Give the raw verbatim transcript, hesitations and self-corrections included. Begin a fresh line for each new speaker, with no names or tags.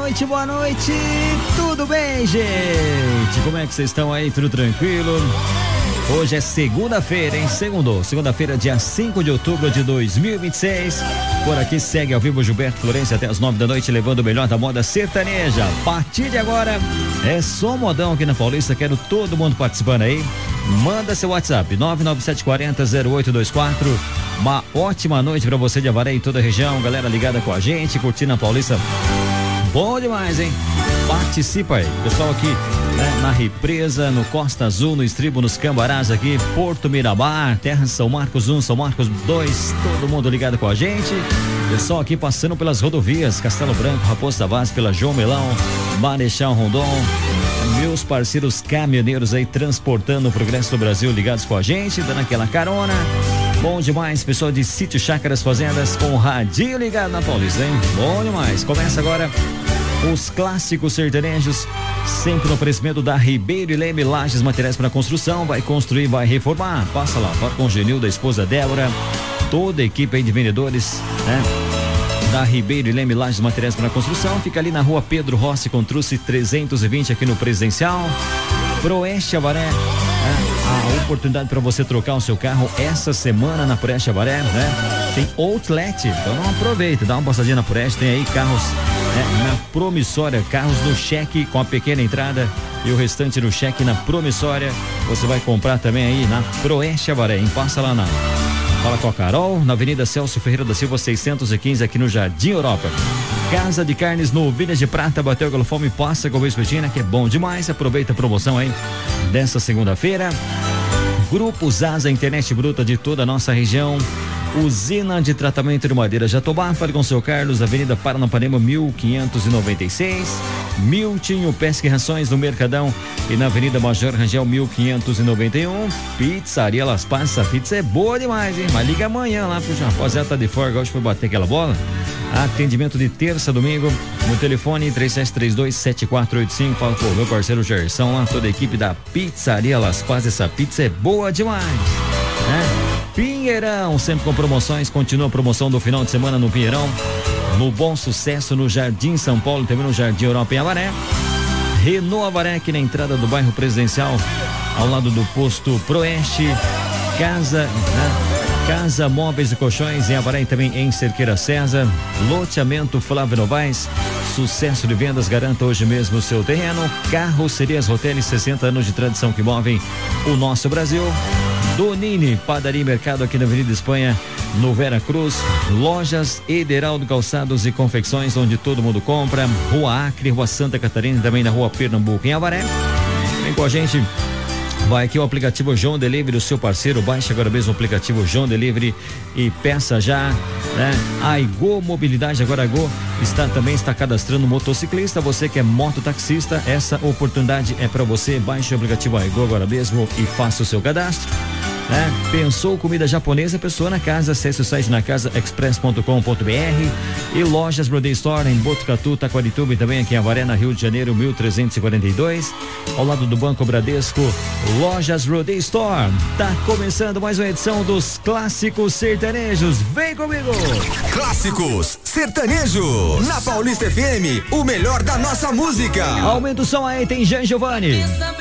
noite, boa noite. Tudo bem, gente? Como é que vocês estão aí? Tudo tranquilo? Hoje é segunda-feira, hein? Segundou. Segunda-feira, dia cinco de outubro de dois mil e vinte e seis. Por aqui segue ao vivo Gilberto Florencio até as nove da noite, levando o melhor da moda sertaneja. A partir de agora, é só modão aqui na Paulista. Quero todo mundo participando aí. Manda seu WhatsApp, nove nove sete quatro zero zero oito dois quatro. Uma ótima noite pra você de Avaré e toda a região. Galera ligada com a gente, curtindo a Paulista. Bom demais, hein? Participa aí. Pessoal aqui, né, na Represa, no Costa Azul, no Estribo, nos Cambarás aqui, Porto Miramar, Terra de São Marcos um, São Marcos dois, todo mundo ligado com a gente. Pessoal aqui passando pelas rodovias, Castelo Branco, Raposo Tavares, pela João Melão, Marechal Rondon. Meus parceiros caminhoneiros aí transportando o progresso do Brasil ligados com a gente, dando aquela carona. Bom demais, pessoal de Sítio Chácaras Fazendas com o radinho ligado na Paulista, hein? Bom demais. Começa agora os clássicos sertanejos, sempre no oferecimento da Ribeiro e Leme Lajes Materiais para Construção. Vai construir, vai reformar. Passa lá, fala com o Genil, da esposa Débora, toda a equipe aí de vendedores, né? Da Ribeiro e Leme Lajes Materiais para Construção. Fica ali na rua Pedro Rossi com Truce trezentos e vinte aqui no Presidencial. Proeste Avaré, né? A oportunidade para você trocar o seu carro essa semana na Proeste Avaré, né? Tem outlet, então não aproveita, dá uma passadinha na Proeste, tem aí carros, né, na promissória, carros no cheque com a pequena entrada e o restante no cheque na promissória. Você vai comprar também aí na Proeste Avaré, hein? Passa lá na Fala com a Carol, na Avenida Celso Ferreira da Silva seiscentos e quinze, aqui no Jardim Europa. Casa de Carnes no Vilhas de Prata, bateu aquela fome, passa com a espetina, que é bom demais. Aproveita a promoção aí dessa segunda-feira. Grupo Zaza, internet bruta de toda a nossa região. Usina de Tratamento de Madeira Jatobá, fale com o seu Carlos, Avenida Paranapanema mil quinhentos e noventa e seis. Miltinho Pesca e Rações no Mercadão e na Avenida Major Rangel mil quinhentos e noventa e um. Pizzaria Las Paz, essa pizza é boa demais, hein? Mas liga amanhã lá pro rapaziada, tá de folga, hoje foi bater aquela bola. Atendimento de terça a domingo no telefone três sete três dois sete quatro oito cinco. Fala com o meu parceiro Gerson lá, toda a equipe da Pizzaria Las Paz, essa pizza é boa demais, né? Pinheirão, sempre com promoções, continua a promoção do final de semana no Pinheirão, no Bom Sucesso, no Jardim São Paulo, também no Jardim Europa em Avaré. Renault Avaré, aqui na entrada do bairro Presidencial, ao lado do posto Proeste. Casa, né? Casa Móveis e Colchões em Avaré e também em Cerqueira César. Loteamento Flávio Novaes, sucesso de vendas, garanta hoje mesmo o seu terreno. Carrocerias Roteles, sessenta anos de tradição que movem o nosso Brasil. Donini, Padaria e Mercado aqui na Avenida Espanha, no Vera Cruz. Lojas Ederaldo Calçados e Confecções, onde todo mundo compra. Rua Acre, Rua Santa Catarina, também na Rua Pernambuco em Avaré. Vem com a gente. Vai aqui o aplicativo João Delivery, o seu parceiro. Baixe agora mesmo o aplicativo João Delivery e peça já, né? A Igo Mobilidade, agora a Go está também está cadastrando motociclista. Você que é mototaxista, essa oportunidade é para você. Baixe o aplicativo Igo agora mesmo e faça o seu cadastro, né? Pensou comida japonesa, pessoa na casa, acesse o site na casa express ponto com ponto br. E Lojas Brode Store em Botucatu, Taquarituba e também aqui em Avaré, na Rio de Janeiro, mil trezentos e quarenta e dois, ao lado do Banco Bradesco. Lojas Brode Store. Tá começando mais uma edição dos Clássicos Sertanejos. Vem comigo!
Clássicos Sertanejos na Paulista F M, o melhor da nossa música.
Aumenta o som aí, tem Jean Giovanni.